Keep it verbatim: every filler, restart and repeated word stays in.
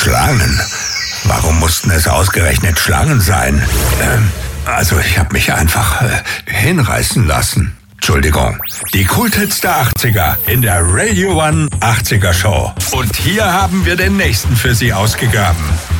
Schlangen? Warum mussten es ausgerechnet Schlangen sein? Ähm, also ich habe mich einfach äh, hinreißen lassen. Entschuldigung. Die Kulthits der achtziger in der Radio One achtziger Show. Und hier haben wir den nächsten für Sie ausgegraben.